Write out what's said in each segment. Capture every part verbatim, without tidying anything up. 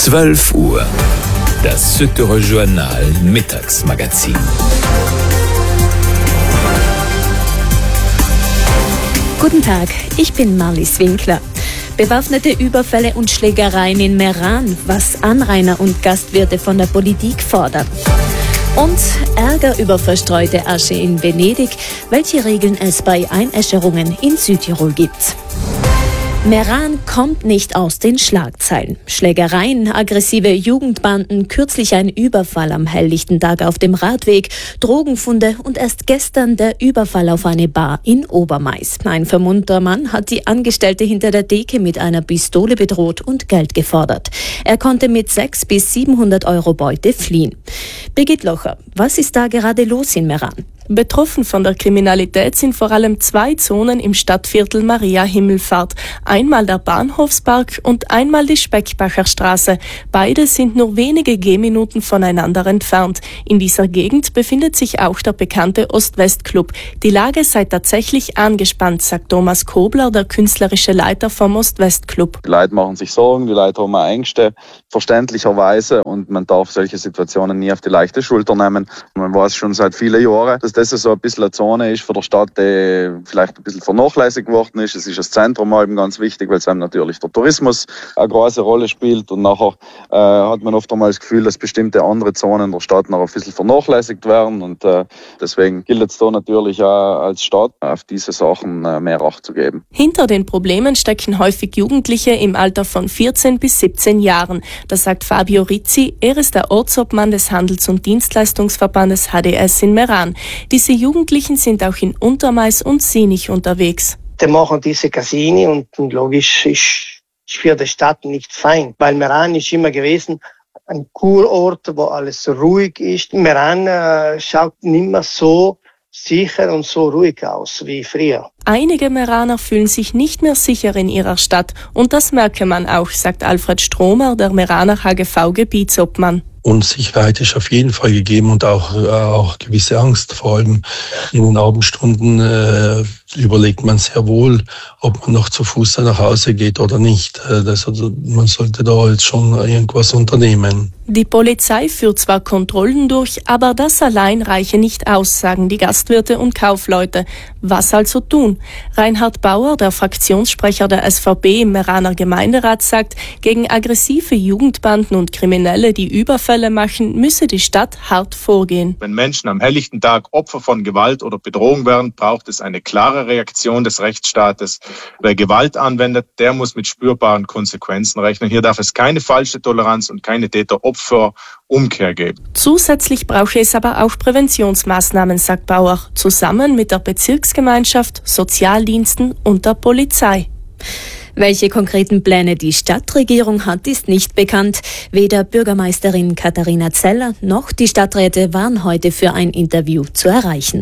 zwölf Uhr. Das Süddeutsche Journal Mittagsmagazin. Guten Tag, ich bin Marlies Winkler. Bewaffnete Überfälle und Schlägereien in Meran, was Anrainer und Gastwirte von der Politik fordern. Und Ärger über verstreute Asche in Venedig, welche Regeln es bei Einäscherungen in Südtirol gibt. Meran kommt nicht aus den Schlagzeilen. Schlägereien, aggressive Jugendbanden, kürzlich ein Überfall am helllichten Tag auf dem Radweg, Drogenfunde und erst gestern der Überfall auf eine Bar in Obermais. Ein vermummter Mann hat die Angestellte hinter der Theke mit einer Pistole bedroht und Geld gefordert. Er konnte mit sechshundert bis siebenhundert Euro Beute fliehen. Birgit Locher, was ist da gerade los in Meran? Betroffen von der Kriminalität sind vor allem zwei Zonen im Stadtviertel Maria Himmelfahrt. Einmal der Bahnhofspark und einmal die Speckbacher Straße. Beide sind nur wenige Gehminuten voneinander entfernt. In dieser Gegend befindet sich auch der bekannte Ost-West-Club. Die Lage sei tatsächlich angespannt, sagt Thomas Kobler, der künstlerische Leiter vom Ost-West-Club. Die Leute machen sich Sorgen, die Leute haben Ängste, verständlicherweise. Und man darf solche Situationen nie auf die leichte Schulter nehmen. Man weiß schon seit vielen Jahren, dass das so ein bisschen eine Zone ist für der Stadt, die vielleicht ein bisschen vernachlässigt worden ist. Es ist das Zentrum eben ganz wichtig, weil es eben natürlich der Tourismus eine große Rolle spielt. Und nachher äh, hat man oft einmal das Gefühl, dass bestimmte andere Zonen der Stadt noch ein bisschen vernachlässigt werden. Und äh, deswegen gilt es da natürlich auch als Stadt, auf diese Sachen äh, mehr Acht zu geben. Hinter den Problemen stecken häufig Jugendliche im Alter von vierzehn bis siebzehn Jahren. Das sagt Fabio Rizzi. Er ist der Ortsobmann des Handels- und Dienstleistungsverbandes H D S in Meran. Diese Jugendlichen sind auch in Untermais und Sinich unterwegs. Die machen diese Casini und logisch ist für die Stadt nicht fein, weil Meran ist immer gewesen ein Kurort, wo alles ruhig ist. Meran äh, schaut nicht mehr so sicher und so ruhig aus wie früher. Einige Meraner fühlen sich nicht mehr sicher in ihrer Stadt und das merke man auch, sagt Alfred Stromer, der Meraner H G V-Gebietsobmann. Unsicherheit ist auf jeden Fall gegeben und auch, äh, auch gewisse Angst. Vor allem in den Abendstunden äh, überlegt man sehr wohl, ob man noch zu Fuß nach Hause geht oder nicht. Äh, das, also, man sollte da jetzt schon irgendwas unternehmen. Die Polizei führt zwar Kontrollen durch, aber das allein reiche nicht aus, sagen die Gastwirte und Kaufleute. Was also tun? Reinhard Bauer, der Fraktionssprecher der S V B im Meraner Gemeinderat, sagt, gegen aggressive Jugendbanden und Kriminelle, die Überfälle machen, müsse die Stadt hart vorgehen. Wenn Menschen am helllichten Tag Opfer von Gewalt oder Bedrohung werden, braucht es eine klare Reaktion des Rechtsstaates. Wer Gewalt anwendet, der muss mit spürbaren Konsequenzen rechnen. Hier darf es keine falsche Toleranz und keine Täter-Opfer-Umkehr geben. Zusätzlich brauche es aber auch Präventionsmaßnahmen, sagt Bauer, zusammen mit der Bezirksgemeinschaft, Sozialdiensten und der Polizei. Welche konkreten Pläne die Stadtregierung hat, ist nicht bekannt. Weder Bürgermeisterin Katharina Zeller noch die Stadträte waren heute für ein Interview zu erreichen.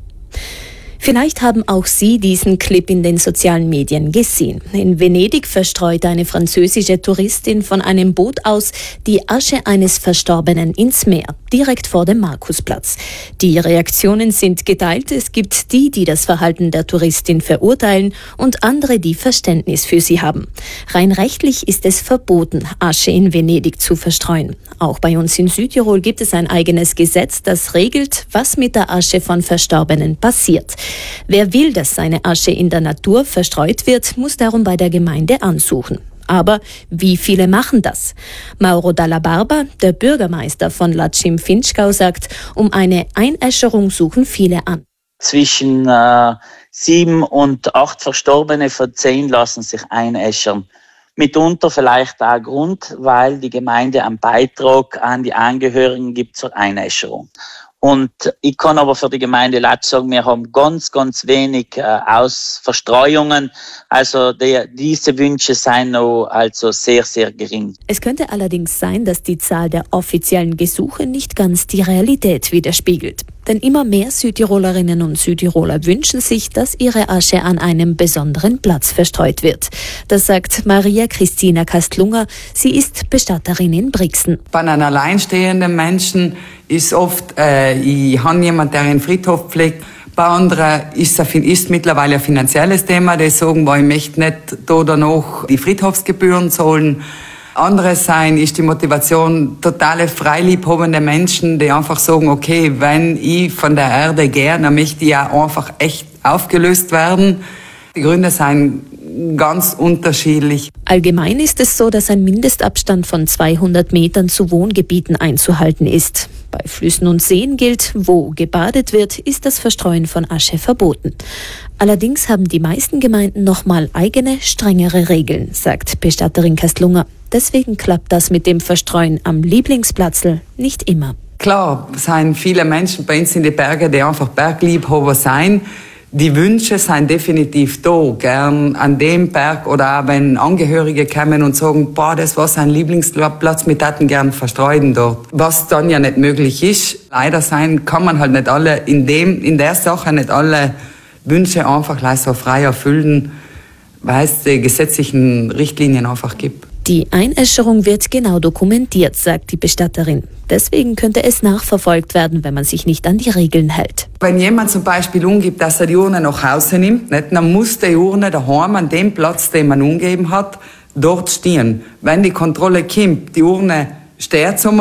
Vielleicht haben auch Sie diesen Clip in den sozialen Medien gesehen. In Venedig verstreut eine französische Touristin von einem Boot aus die Asche eines Verstorbenen ins Meer, direkt vor dem Markusplatz. Die Reaktionen sind geteilt. Es gibt die, die das Verhalten der Touristin verurteilen und andere, die Verständnis für sie haben. Rein rechtlich ist es verboten, Asche in Venedig zu verstreuen. Auch bei uns in Südtirol gibt es ein eigenes Gesetz, das regelt, was mit der Asche von Verstorbenen passiert. Wer will, dass seine Asche in der Natur verstreut wird, muss darum bei der Gemeinde ansuchen. Aber wie viele machen das? Mauro Dalla Barba, der Bürgermeister von Lacim Finchgau, sagt, um eine Einäscherung suchen viele an. Zwischen äh, sieben und acht Verstorbene von zehn lassen sich einäschern. Mitunter vielleicht auch Grund, weil die Gemeinde einen Beitrag an die Angehörigen gibt zur Einäscherung. Und ich kann aber für die Gemeinde Latsch sagen, wir haben ganz, ganz wenig äh, Ausverstreuungen. Also die, diese Wünsche sind noch also sehr, sehr gering. Es könnte allerdings sein, dass die Zahl der offiziellen Gesuche nicht ganz die Realität widerspiegelt. Denn immer mehr Südtirolerinnen und Südtiroler wünschen sich, dass ihre Asche an einem besonderen Platz verstreut wird. Das sagt Maria Christina Kastlunger. Sie ist Bestatterin in Brixen. Bei einem alleinstehenden Menschen ist oft, äh, ich habe jemanden, der einen Friedhof pflegt. Bei anderen ist es ist mittlerweile ein finanzielles Thema. Die sagen, weil ich möchte nicht da oder noch die Friedhofsgebühren zahlen. Andererseits ist die Motivation totale freiliebhabende Menschen, die einfach sagen, okay, wenn ich von der Erde gehe, dann möchte ich ja einfach echt aufgelöst werden. Die Gründe sind ganz unterschiedlich. Allgemein ist es so, dass ein Mindestabstand von zweihundert Metern zu Wohngebieten einzuhalten ist. Bei Flüssen und Seen gilt, wo gebadet wird, ist das Verstreuen von Asche verboten. Allerdings haben die meisten Gemeinden nochmal eigene, strengere Regeln, sagt Bestatterin Kastlunger. Deswegen klappt das mit dem Verstreuen am Lieblingsplatzl nicht immer. Klar, es sind viele Menschen bei uns in den Bergen, die einfach Bergliebhaber sind. Die Wünsche sind definitiv da, gern an dem Berg oder auch wenn Angehörige kommen und sagen, boah, das war sein Lieblingsplatz, wir hätten gern verstreuen dort. Was dann ja nicht möglich ist. Leider sein kann man halt nicht alle, in dem, in der Sache nicht alle Wünsche einfach gleich so frei erfüllen, weil es die gesetzlichen Richtlinien einfach gibt. Die Einäscherung wird genau dokumentiert, sagt die Bestatterin. Deswegen könnte es nachverfolgt werden, wenn man sich nicht an die Regeln hält. Wenn jemand zum Beispiel umgibt, dass er die Urne nach Hause nimmt, nicht, dann muss die Urne daheim an dem Platz, den man umgeben hat, dort stehen. Wenn die Kontrolle kommt, die Urne steht zum